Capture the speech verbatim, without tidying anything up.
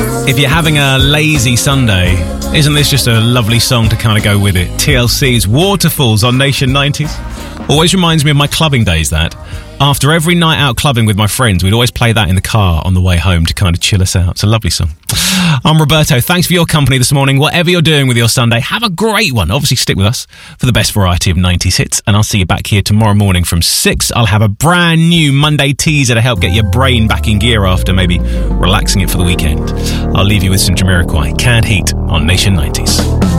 If you're having a lazy Sunday, isn't this just a lovely song to kind of go with it? T L C's Waterfalls on Nation nineties. Always reminds me of my clubbing days, that. After every night out clubbing with my friends, we'd always play that in the car on the way home to kind of chill us out. It's a lovely song. I'm Roberto. Thanks for your company this morning. Whatever you're doing with your Sunday, have a great one. Obviously, stick with us for the best variety of nineties hits, and I'll see you back here tomorrow morning from six. I'll have a brand new Monday teaser to help get your brain back in gear after maybe relaxing it for the weekend. I'll leave you with some Jamiroquai, Canned Heat on Nation nineties.